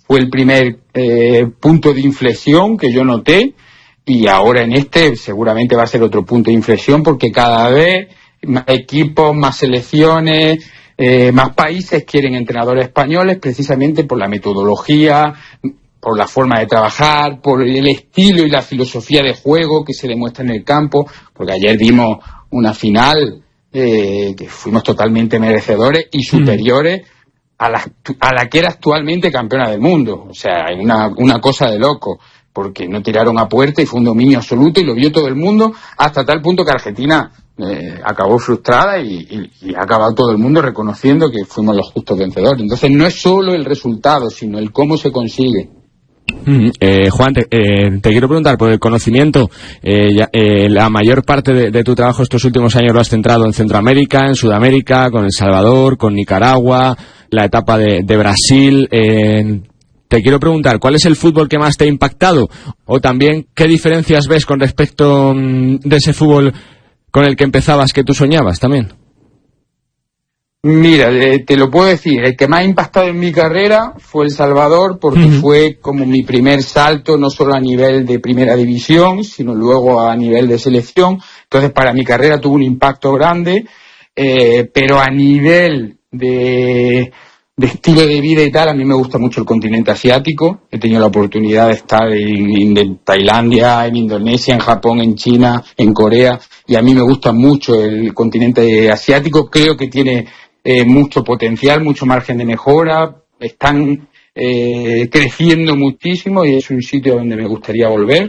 fue el primer punto de inflexión que yo noté, y ahora en este seguramente va a ser otro punto de inflexión, porque cada vez más equipos, más selecciones, más países quieren entrenadores españoles, precisamente por la metodología, por la forma de trabajar, por el estilo y la filosofía de juego que se demuestra en el campo, porque ayer vimos una final que fuimos totalmente merecedores y superiores a la que era actualmente campeona del mundo. O sea, una cosa de loco, porque no tiraron a puerta y fue un dominio absoluto y lo vio todo el mundo, hasta tal punto que Argentina acabó frustrada y ha acabado todo el mundo reconociendo que fuimos los justos vencedores. Entonces no es solo el resultado, sino el cómo se consigue. Juan, te quiero preguntar por el conocimiento. La mayor parte de tu trabajo estos últimos años lo has centrado en Centroamérica, en Sudamérica, con El Salvador, con Nicaragua, la etapa de Brasil. Te quiero preguntar, ¿cuál es el fútbol que más te ha impactado? O también, ¿qué diferencias ves con respecto de ese fútbol con el que empezabas, que tú soñabas también? Mira, te lo puedo decir, el que más ha impactado en mi carrera fue El Salvador, porque fue como mi primer salto, no solo a nivel de primera división, sino luego a nivel de selección. Entonces, para mi carrera tuvo un impacto grande, pero a nivel de estilo de vida y tal, a mí me gusta mucho el continente asiático. He tenido la oportunidad de estar en Tailandia, en Indonesia, en Japón, en China, en Corea, y a mí me gusta mucho el continente asiático. Creo que tiene mucho potencial, mucho margen de mejora, están creciendo muchísimo y es un sitio donde me gustaría volver.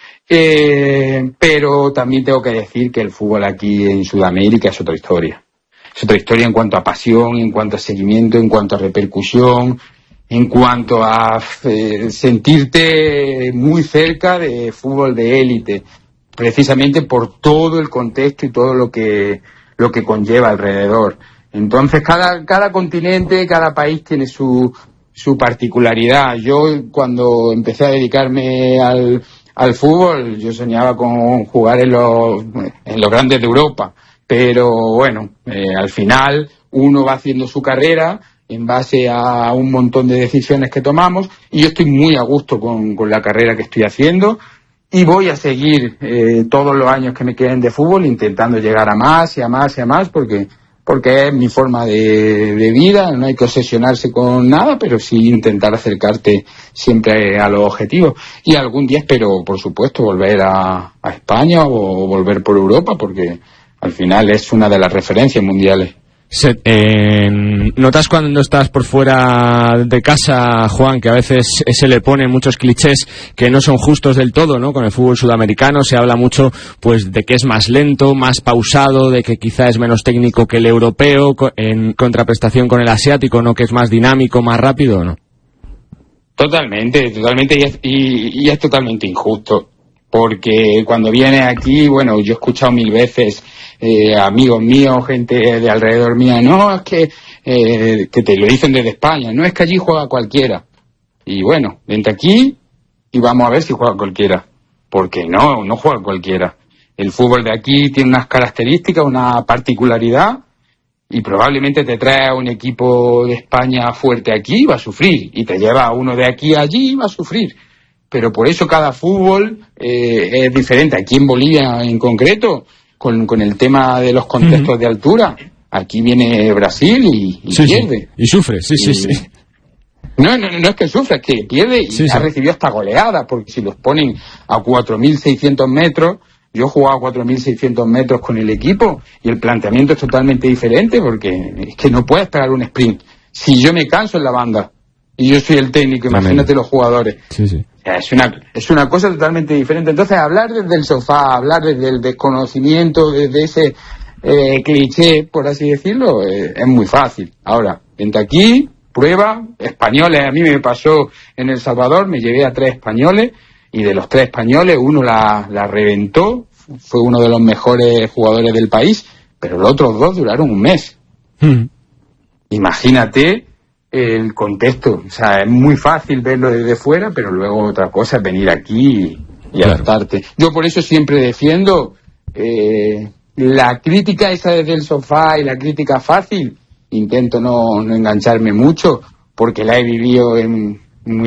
Pero también tengo que decir que el fútbol aquí en Sudamérica es otra historia. Es otra historia en cuanto a pasión, en cuanto a seguimiento, en cuanto a repercusión, en cuanto a sentirte muy cerca de fútbol de élite, precisamente por todo el contexto y todo lo que conlleva alrededor. Entonces cada continente, cada país tiene su particularidad. Yo cuando empecé a dedicarme al fútbol, yo soñaba con jugar en los grandes de Europa. Pero bueno, al final uno va haciendo su carrera en base a un montón de decisiones que tomamos, y yo estoy muy a gusto con la carrera que estoy haciendo, y voy a seguir todos los años que me queden de fútbol intentando llegar a más y a más y a más, porque es mi forma de vida. No hay que obsesionarse con nada, pero sí intentar acercarte siempre a los objetivos. Y algún día espero, por supuesto, volver a España o volver por Europa, porque al final es una de las referencias mundiales. ¿Notas cuando estás por fuera de casa, Juan, que a veces se le ponen muchos clichés que no son justos del todo, ¿no? Con el fútbol sudamericano se habla mucho pues de que es más lento, más pausado, de que quizá es menos técnico que el europeo, en contraprestación con el asiático, ¿no? Que es más dinámico, más rápido, ¿no? Totalmente, y es totalmente injusto. Porque cuando vienes aquí, bueno, yo he escuchado 1000 veces amigos míos, gente de alrededor mía, no, es que te lo dicen desde España, no, es que allí juega cualquiera. Y bueno, vente aquí y vamos a ver si juega cualquiera. Porque no juega cualquiera. El fútbol de aquí tiene unas características, una particularidad, y probablemente te trae a un equipo de España fuerte aquí y va a sufrir, y te lleva a uno de aquí allí y va a sufrir. Pero por eso cada fútbol es diferente. Aquí en Bolivia en concreto, con el tema de los contextos de altura, aquí viene Brasil y pierde. Y sufre, sí. No es que sufra, es que pierde y ha recibido hasta goleadas, porque si los ponen a 4.600 metros, yo he jugado a 4.600 metros con el equipo y el planteamiento es totalmente diferente, porque es que no puedes pegar un sprint. Si yo me canso en la banda y yo soy el técnico, imagínate los jugadores. Sí. Es una cosa totalmente diferente. Entonces, hablar desde el sofá, hablar desde el desconocimiento, desde ese cliché, por así decirlo, es muy fácil. Ahora, vente aquí, prueba, españoles. A mí me pasó en El Salvador, me llevé a 3 españoles, y de los 3 españoles, uno la reventó, fue uno de los mejores jugadores del país, pero los otros 2 duraron un mes. Imagínate el contexto. O sea, es muy fácil verlo desde fuera, pero luego otra cosa es venir aquí y adaptarte. Yo por eso siempre defiendo la crítica esa desde el sofá y la crítica fácil. Intento no engancharme mucho, porque la he vivido en